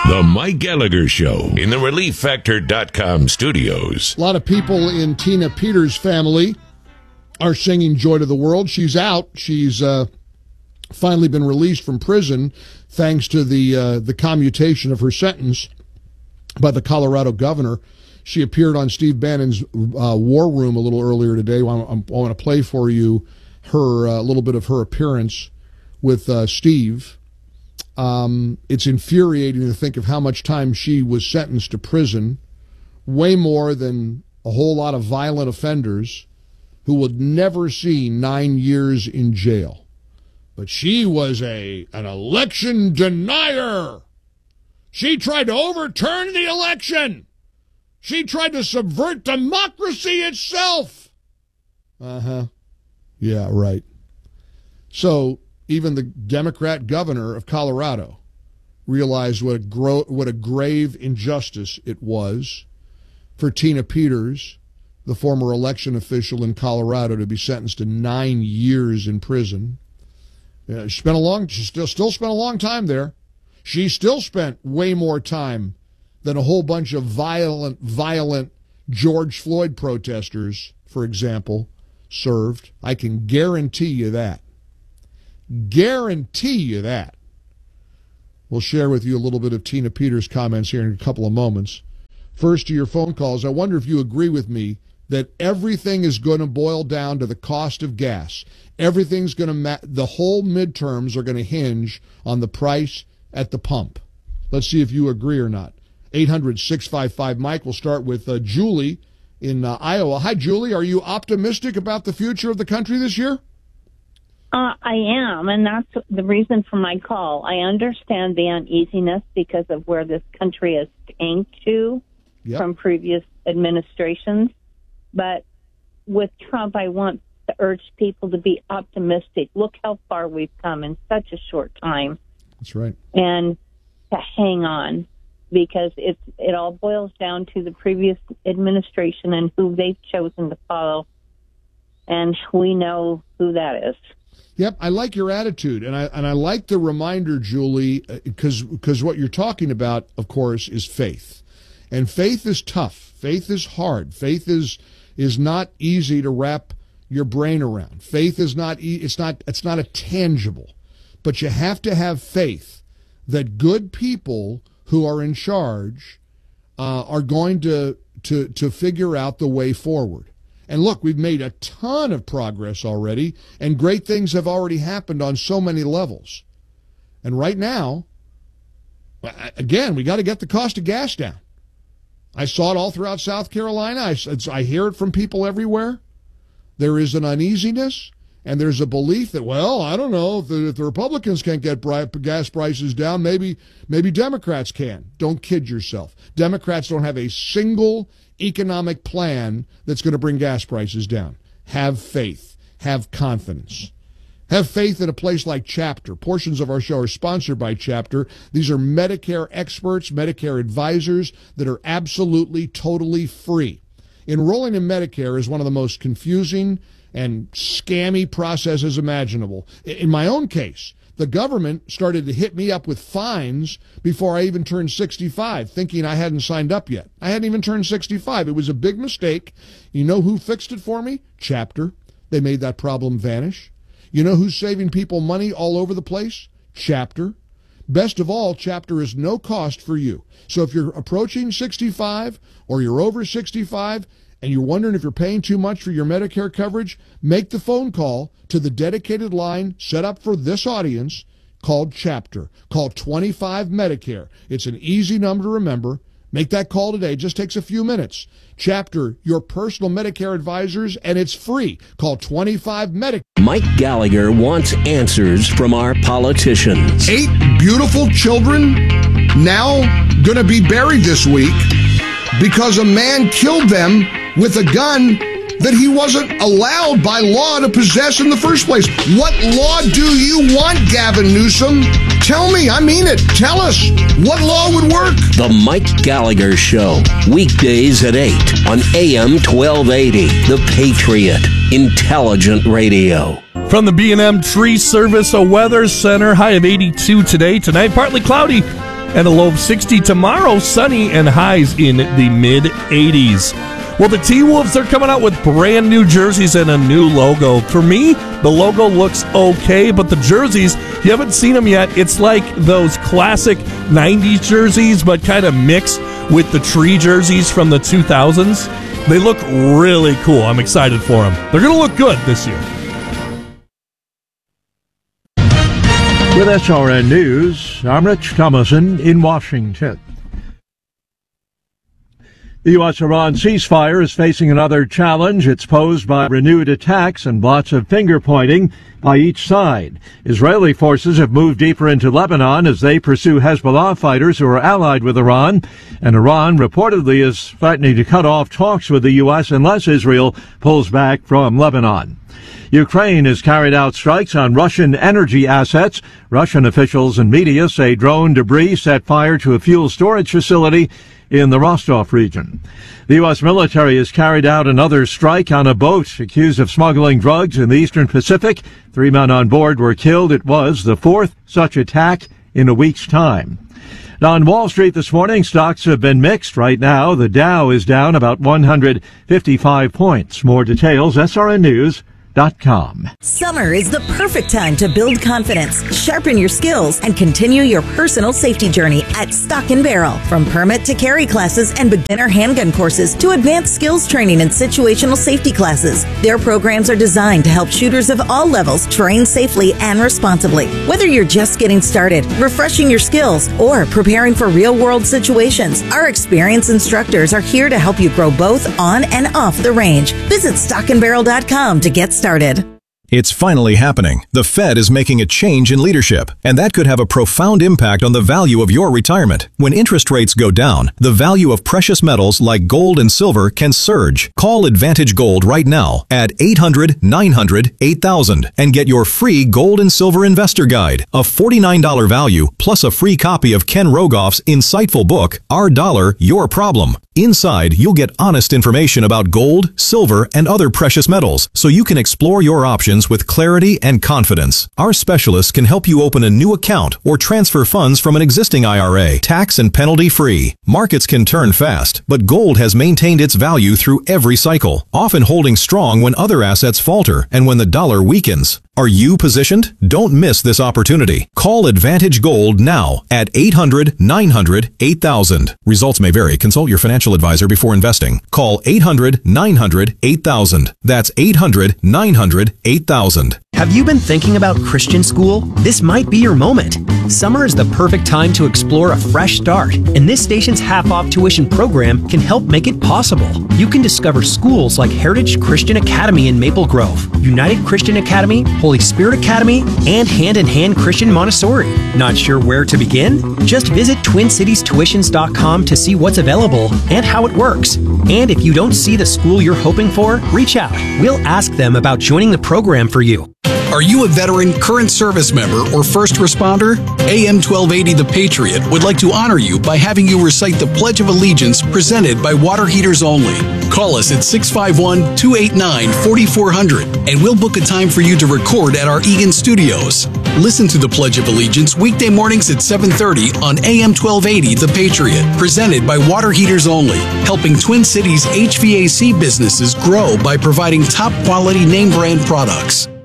The Mike Gallagher Show in the ReliefFactor.com studios. A lot of people in Tina Peters' family are singing Joy to the World. She's out. She's finally been released from prison thanks to the commutation of her sentence by the Colorado governor. She appeared on Steve Bannon's War Room a little earlier today. I want to play for you her a little bit of her appearance with Steve. It's infuriating to think of how much time she was sentenced to prison, way more than a whole lot of violent offenders who would never see 9 years in jail. But she was an election denier. She tried to overturn the election. She tried to subvert democracy itself. Yeah, right. So even the Democrat governor of Colorado realized what a grave injustice it was for Tina Peters, the former election official in Colorado, to be sentenced to 9 years in prison. She still spent a long time there. She still spent way more time than a whole bunch of violent George Floyd protesters, for example, served. I can guarantee you that. Guarantee you that. We'll share with you a little bit of Tina Peters' comments here in a couple of moments. First, to your phone calls, I wonder if you agree with me that everything is going to boil down to the cost of gas. Everything's going to the whole midterms are going to hinge on the price at the pump. Let's see if you agree or not. 800-655-Mike. We'll start with Julie in Iowa. Hi, Julie. Are you optimistic about the future of the country this year? I am, and that's the reason for my call. I understand the uneasiness because of where this country has tanked to from previous administrations. But with Trump, I want to urge people to be optimistic. Look how far we've come in such a short time. That's right. And to hang on, because it all boils down to the previous administration and who they've chosen to follow. And we know who that is. Yep, I like your attitude, and I like the reminder, Julie, because what you're talking about, of course, is faith, and faith is tough. Faith is hard. Faith is not easy to wrap your brain around. Faith is not it's not a tangible, but you have to have faith that good people who are in charge are going to figure out the way forward. And look, we've made a ton of progress already, and great things have already happened on so many levels. And right now, again, we got to get the cost of gas down. I saw it all throughout South Carolina. I hear it from people everywhere. There is an uneasiness, and there's a belief that, well, I don't know, if the Republicans can't get gas prices down, maybe Democrats can. Don't kid yourself. Democrats don't have a single economic plan that's going to bring gas prices down. Have faith. Have confidence. Have faith in a place like Chapter. Portions of our show are sponsored by Chapter. These are Medicare experts, Medicare advisors that are absolutely, totally free. Enrolling in Medicare is one of the most confusing and scammy processes imaginable. In my own case, the government started to hit me up with fines before I even turned 65, thinking I hadn't signed up yet. I hadn't even turned 65. It was a big mistake. You know who fixed it for me? Chapter. They made that problem vanish. You know who's saving people money all over the place? Chapter. Best of all, Chapter is no cost for you. So if you're approaching 65 or you're over 65 and you're wondering if you're paying too much for your Medicare coverage, make the phone call to the dedicated line set up for this audience called Chapter. Call 25 Medicare. It's an easy number to remember. Make that call today. It just takes a few minutes. Chapter, your personal Medicare advisors, and it's free. Call 25 Medicare. Mike Gallagher wants answers from our politicians. 8 beautiful children now going to be buried this week because a man killed them with a gun that he wasn't allowed by law to possess in the first place. What law do you want, Gavin Newsom? Tell me. I mean it. Tell us. What law would work? The Mike Gallagher Show. Weekdays at 8 on AM 1280. The Patriot. Intelligent Radio. From the B&M Tree Service, a weather center, high of 82 today. Tonight, partly cloudy. and a low of 60 tomorrow. Sunny and highs in the mid-80s. Well, the T-Wolves are coming out with brand new jerseys and a new logo. For me, the logo looks okay, but the jerseys, you haven't seen them yet. It's like those classic 90s jerseys, but kind of mixed with the tree jerseys from the 2000s. They look really cool. I'm excited for them. They're going to look good this year. With SRN News, I'm Rich Thomason in Washington. The U.S.-Iran ceasefire is facing another challenge. It's posed by renewed attacks and lots of finger-pointing by each side. Israeli forces have moved deeper into Lebanon as they pursue Hezbollah fighters who are allied with Iran. And Iran reportedly is threatening to cut off talks with the U.S. unless Israel pulls back from Lebanon. Ukraine has carried out strikes on Russian energy assets. Russian officials and media say drone debris set fire to a fuel storage facility in the Rostov region. The U.S. military has carried out another strike on a boat accused of smuggling drugs in the Eastern Pacific. 3 men on board were killed. It was the fourth such attack in a week's time. Now, on Wall Street this morning, stocks have been mixed. Right now, the Dow is down about 155 points. More details, SRNnews.com. Summer is the perfect time to build confidence, sharpen your skills, and continue your personal safety journey at Stock & Barrel. From permit to carry classes and beginner handgun courses to advanced skills training and situational safety classes, their programs are designed to help shooters of all levels train safely and responsibly. Whether you're just getting started, refreshing your skills, or preparing for real-world situations, our experienced instructors are here to help you grow both on and off the range. Visit stockandbarrel.com to get started. It's finally happening. The Fed is making a change in leadership, and that could have a profound impact on the value of your retirement. When interest rates go down, the value of precious metals like gold and silver can surge. Call Advantage Gold right now at 800-900-8000 and get your free Gold and Silver Investor Guide, a $49 value, plus a free copy of Ken Rogoff's insightful book, Our Dollar, Your Problem. Inside, you'll get honest information about gold, silver, and other precious metals, so you can explore your options with clarity and confidence. Our specialists can help you open a new account or transfer funds from an existing IRA, tax and penalty free. Markets can turn fast, but gold has maintained its value through every cycle, often holding strong when other assets falter and when the dollar weakens. Are you positioned? Don't miss this opportunity. Call Advantage Gold now at 800-900-8000. Results may vary. Consult your financial advisor before investing. Call 800-900-8000. That's 800-900-8000. Have you been thinking about Christian school? This might be your moment. Summer is the perfect time to explore a fresh start, and this station's half-off tuition program can help make it possible. You can discover schools like Heritage Christian Academy in Maple Grove, United Christian Academy, Holy Spirit Academy, and Hand in Hand Christian Montessori. Not sure where to begin? Just visit TwinCitiesTuitions.com to see what's available and how it works. And if you don't see the school you're hoping for, reach out. We'll ask them about joining the program for you. Are you a veteran, current service member, or first responder? AM 1280 The Patriot would like to honor you by having you recite the Pledge of Allegiance presented by Water Heaters Only. Call us at 651-289-4400 and we'll book a time for you to record at our Eagan studios. Listen to the Pledge of Allegiance weekday mornings at 7:30 on AM 1280 The Patriot, presented by Water Heaters Only, helping Twin Cities HVAC businesses grow by providing top quality name brand products.